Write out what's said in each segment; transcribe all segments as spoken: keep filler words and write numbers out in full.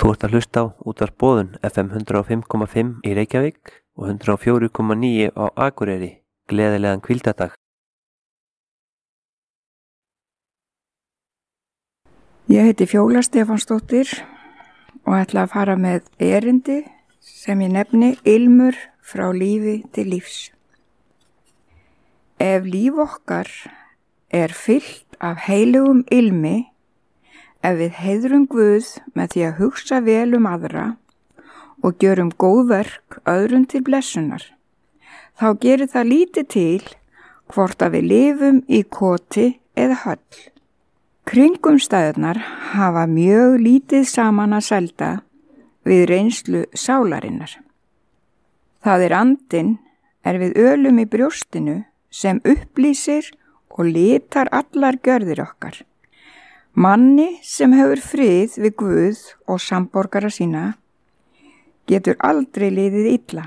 Þú ert að hlusta á Útvarp Boðun F M hundrað og fimm komma fimm í Reykjavík og hundrað og fjögur komma níu á Akureyri. Gleðilegan hvíldardag. Ég heiti Fjóla Stefánsdóttir og ætla að fara með erindi sem ég nefni Ilmur frá lífi til lífs. Ef líf okkar er fyllt af heilugum ilmi, ef við heiðrum Guð með því að hugsa vel um aðra og gjörum góð verk öðrum til blessunar, þá gerir það lítið til hvort að við lifum í koti eða höll. Kringumstæðurnar hafa mjög lítið saman að selda við reynslu sálarinnar. Það er andinn er við ölum í brjóstinu sem upplýsir og litar allar gjörðir okkar. Manni sem hefur frið við Guð og samborgara sína getur aldrei liðið illa.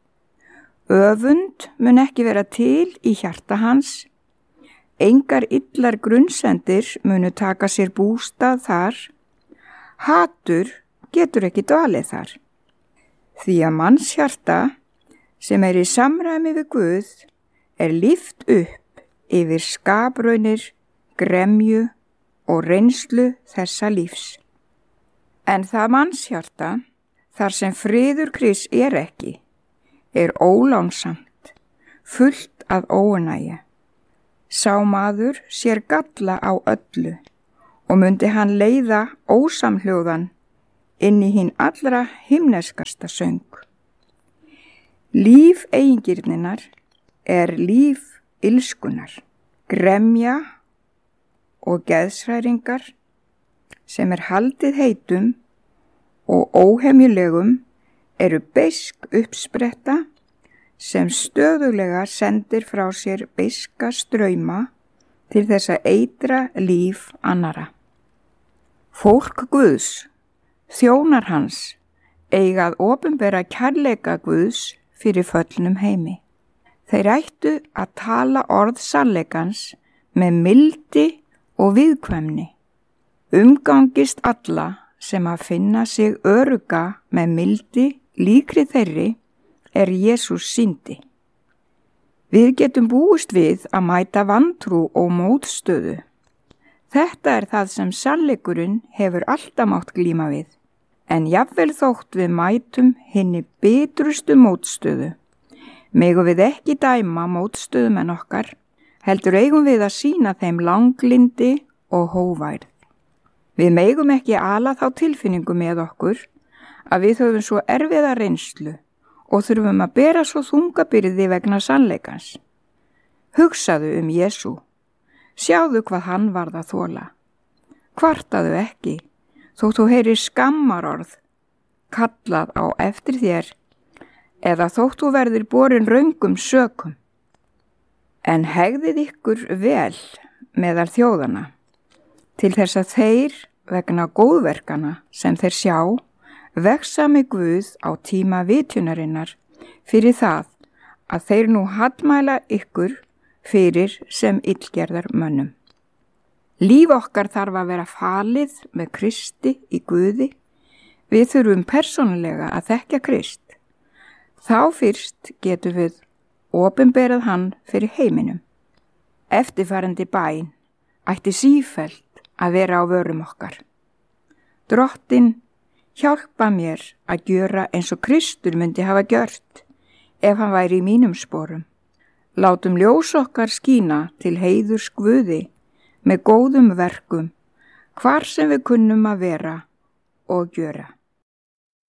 Öfund mun ekki vera til í hjarta hans, engar illar grunnsendir munu taka sér bústað þar, hatur getur ekki dvalið þar. Því að manns hjarta sem er í samræmi við Guð er lyft upp yfir skapraunir, gremju og reynslu þessa lífs. En það mannshjarta, þar sem friður Krists er ekki, er ólánsamt, fullt af óánægju. Sá maður sér galla á öllu og mundi hann leiða ósamhljóðan inn í hinn allra himneskasta söng. Líf eigingirninnar er líf illskunar, gremja og geðshræringar sem er haldið heitum og óhemjulegum eru beisk uppspretta sem stöðulega sendir frá sér beiska strauma til þess að eitra líf annara. Fólk Guðs, þjónar hans, eiga að opinbera kærleika Guðs fyrir föllnum heimi. Þeir ættu að tala orð sannleikans með mildi og viðkvæmni. Umgangist alla sem að finna sig örugga með mildi líkri þeirri er Jesús sýndi. Við getum búist við að mæta vantrú og mótstöðu. Þetta er það sem sannleikurinn hefur alltaf mátt glíma við, en jafnvel þótt við mætum hinni bitrustu mótstöðu, megum við ekki dæma mótstöðumenn okkar, heldur eigum við að sýna þeim langlindi og hóværð. Við megum ekki ala þá tilfinningu með okkur að við höfum svo erfiða reynslu og þurfum að bera svo þungabyrði vegna sannleikans. Hugsaðu um Jesú, sjáðu hvað hann varð að þola. Kvartaðu ekki, þótt þú heyrir skammarorð kallað á eftir þér eða þótt þú verðir borin röngum sökum. En hegðið ykkur vel meðal þjóðana, til þess að þeir vegna góðverkana sem þeir sjá vexa með Guð á tíma vitjunarinnar fyrir það að þeir nú hallmæla ykkur fyrir sem illgerðar mönnum. Líf okkar þarf að vera falið með Kristi í Guði. Við þurfum persónulega að þekkja Krist. Þá fyrst getum við opinberað hann fyrir heiminum. Eftirfarandi bæn ætti sífellt að vera á vörum okkar. Drottinn, hjálpa mér að gjöra eins og Kristur myndi hafa gjört ef hann væri í mínum sporum. Látum ljós okkar skína til heiðurs Guði með góðum verkum hvar sem við kunnum að vera og gjöra.